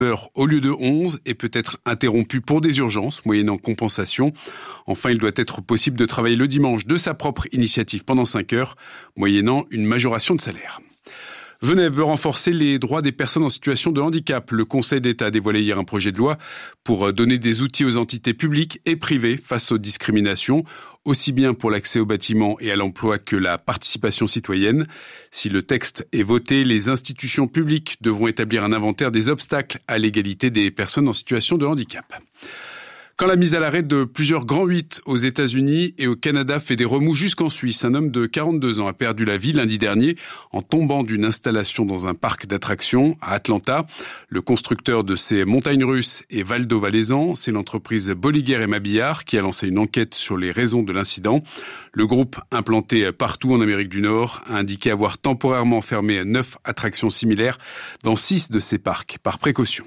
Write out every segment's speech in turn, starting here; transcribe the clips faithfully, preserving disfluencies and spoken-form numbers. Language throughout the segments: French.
heures au lieu de onze et peut être interrompu pour des urgences, moyennant compensation. Enfin, il doit être possible de travailler le dimanche de sa propre initiative pendant cinq heures, moyennant une majoration de salaire. Genève veut renforcer les droits des personnes en situation de handicap. Le Conseil d'État a dévoilé hier un projet de loi pour donner des outils aux entités publiques et privées face aux discriminations, aussi bien pour l'accès aux bâtiments et à l'emploi que la participation citoyenne. Si le texte est voté, les institutions publiques devront établir un inventaire des obstacles à l'égalité des personnes en situation de handicap. Quand la mise à l'arrêt de plusieurs grands huit aux États-Unis et au Canada fait des remous jusqu'en Suisse, un homme de quarante-deux ans a perdu la vie lundi dernier en tombant d'une installation dans un parc d'attractions à Atlanta. Le constructeur de ces montagnes russes est Valdo Valaisan. C'est l'entreprise Bolliger et Mabillard qui a lancé une enquête sur les raisons de l'incident. Le groupe, implanté partout en Amérique du Nord, a indiqué avoir temporairement fermé neuf attractions similaires dans six de ces parcs, par précaution.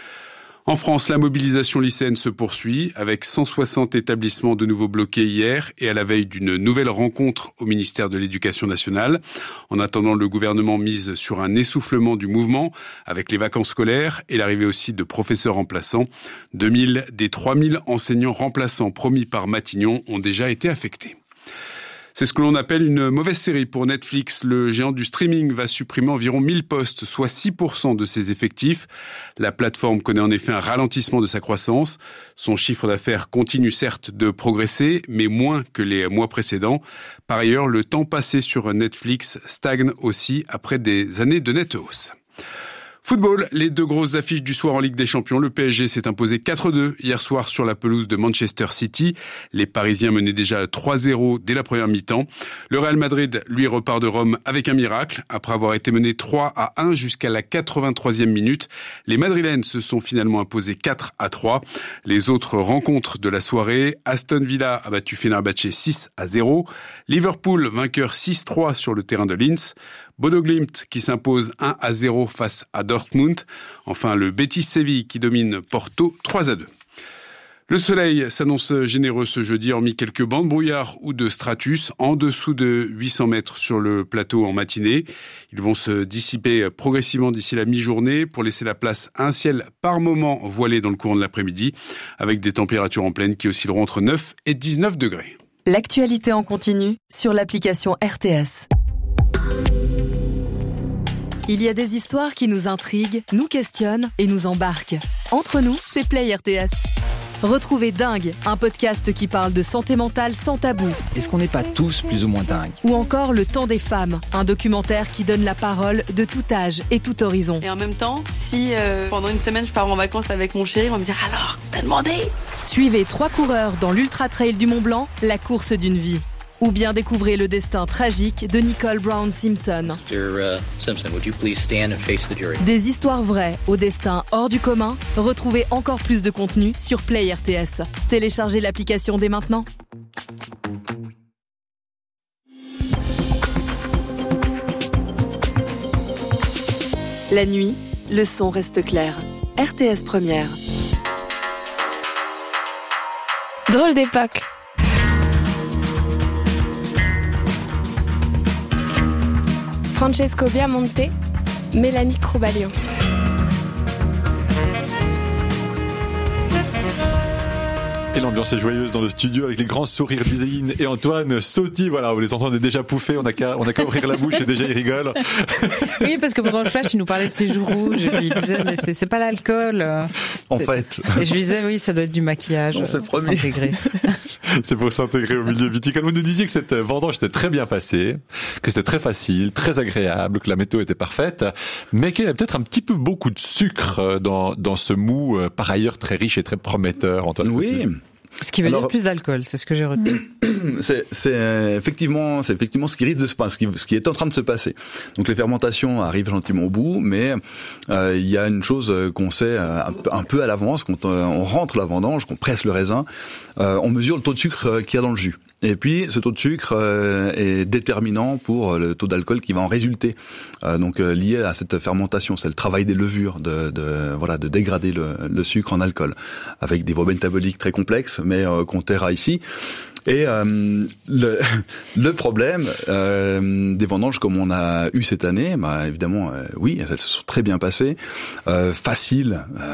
En France, la mobilisation lycéenne se poursuit avec cent soixante établissements de nouveau bloqués hier et à la veille d'une nouvelle rencontre au ministère de l'Éducation nationale. En attendant, le gouvernement mise sur un essoufflement du mouvement avec les vacances scolaires et l'arrivée aussi de professeurs remplaçants. deux mille des trois mille enseignants remplaçants promis par Matignon ont déjà été affectés. C'est ce que l'on appelle une mauvaise série pour Netflix. Le géant du streaming va supprimer environ mille postes, soit six pour cent de ses effectifs. La plateforme connaît en effet un ralentissement de sa croissance. Son chiffre d'affaires continue certes de progresser, mais moins que les mois précédents. Par ailleurs, le temps passé sur Netflix stagne aussi après des années de nette hausse. Football, les deux grosses affiches du soir en Ligue des Champions. Le P S G s'est imposé quatre deux hier soir sur la pelouse de Manchester City. Les Parisiens menaient déjà trois zéro dès la première mi-temps. Le Real Madrid, lui, repart de Rome avec un miracle. Après avoir été mené trois à un jusqu'à la quatre-vingt-troisième minute, les Madrilènes se sont finalement imposés quatre à trois. Les autres rencontres de la soirée, Aston Villa a battu Fenerbahçe six à zéro. Liverpool, vainqueur six trois sur le terrain de Linz. Bodo Glimt qui s'impose un à zéro face à Dortmund. Enfin, le Betis Séville qui domine Porto trois à deux. Le soleil s'annonce généreux ce jeudi, hormis quelques bancs de brouillard ou de stratus en dessous de huit cents mètres sur le plateau en matinée. Ils vont se dissiper progressivement d'ici la mi-journée pour laisser la place à un ciel par moments voilé dans le courant de l'après-midi, avec des températures en pleine qui oscilleront entre neuf et dix-neuf degrés. L'actualité en continu sur l'application R T S. Il y a des histoires qui nous intriguent, nous questionnent et nous embarquent. Entre nous, c'est Play R T S. Retrouvez Dingue, un podcast qui parle de santé mentale sans tabou. Est-ce qu'on n'est pas tous plus ou moins dingues ? Ou encore Le Temps des femmes, un documentaire qui donne la parole de tout âge et tout horizon. Et en même temps, si euh, pendant une semaine je pars en vacances avec mon chéri, on va me dire « Alors, t'as demandé ?» Suivez trois coureurs dans l'Ultra Trail du Mont Blanc, la course d'une vie. Ou bien découvrez le destin tragique de Nicole Brown Simpson. mister Simpson, would you please stand and face the jury? Des histoires vraies au destin hors du commun. Retrouvez encore plus de contenu sur Play R T S. Téléchargez l'application dès maintenant. La nuit, le son reste clair. R T S Première. Drôle d'époque. Francesco Biamonte, Mélanie Croubalio. Et l'ambiance est joyeuse dans le studio avec les grands sourires d'Iséline et Antoine Sauty. Voilà, vous les entendez déjà pouffer, on n'a qu'à, on n'a qu'à ouvrir la bouche et déjà ils rigolent. Oui, parce que pendant le flash, il nous parlait de ses joues rouges et puis il disait, mais c'est, c'est pas l'alcool. En c'est, fait. Et je lui disais, oui, ça doit être du maquillage. On s'est c'est pour promis. s'intégrer. C'est pour s'intégrer au milieu viticole. Vous nous disiez que cette vendange était très bien passée, que c'était très facile, très agréable, que la météo était parfaite, mais qu'il y avait peut-être un petit peu beaucoup de sucre dans, dans ce mou, par ailleurs très riche et très prometteur, Antoine. Oui. Sauty. Ce qui veut Alors, dire plus d'alcool, c'est ce que j'ai retenu. C'est, c'est effectivement, c'est effectivement ce qui risque de se passer, ce qui, ce qui est en train de se passer. Donc les fermentations arrivent gentiment au bout, mais euh, il y a une chose qu'on sait un, un peu à l'avance, quand on rentre la vendange, qu'on presse le raisin, euh, on mesure le taux de sucre qu'il y a dans le jus. Et puis, ce taux de sucre euh, est déterminant pour le taux d'alcool qui va en résulter. Euh, donc, euh, lié à cette fermentation, c'est le travail des levures de, de voilà, de dégrader le, le sucre en alcool, avec des voies métaboliques très complexes, mais euh, qu'on taira ici. Et euh, le, le problème euh, des vendanges comme on a eu cette année, bah évidemment, euh, oui, elles se sont très bien passées, euh, faciles, euh,